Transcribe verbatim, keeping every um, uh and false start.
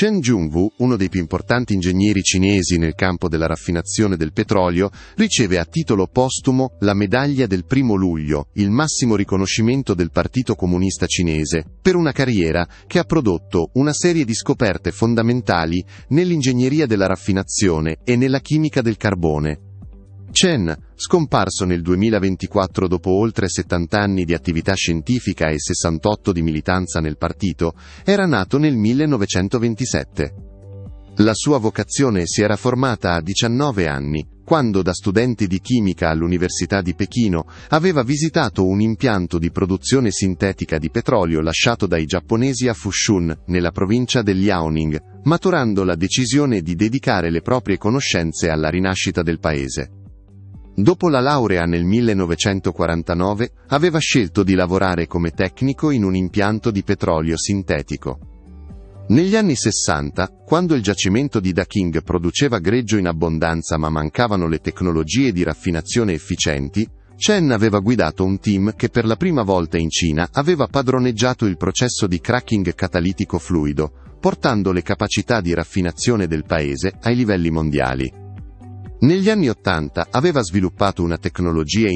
Chen Jungwu, uno dei più importanti ingegneri cinesi nel campo della raffinazione del petrolio, riceve a titolo postumo la medaglia del primo luglio, il massimo riconoscimento del Partito Comunista Cinese, per una carriera che ha prodotto una serie di scoperte fondamentali nell'ingegneria della raffinazione e nella chimica del carbone. Chen, scomparso nel duemilaventiquattro dopo oltre settanta anni di attività scientifica e sessantotto di militanza nel partito, era nato nel millenovecentoventisette. La sua vocazione si era formata a diciannove anni, quando da studente di chimica all'Università di Pechino aveva visitato un impianto di produzione sintetica di petrolio lasciato dai giapponesi a Fushun, nella provincia del Liaoning, maturando la decisione di dedicare le proprie conoscenze alla rinascita del paese. Dopo la laurea nel millenovecentoquarantanove, aveva scelto di lavorare come tecnico in un impianto di petrolio sintetico. Negli anni sessanta, quando il giacimento di Daqing produceva greggio in abbondanza ma mancavano le tecnologie di raffinazione efficienti, Chen aveva guidato un team che per la prima volta in Cina aveva padroneggiato il processo di cracking catalitico fluido, portando le capacità di raffinazione del paese ai livelli mondiali. Negli anni ottanta aveva sviluppato una tecnologia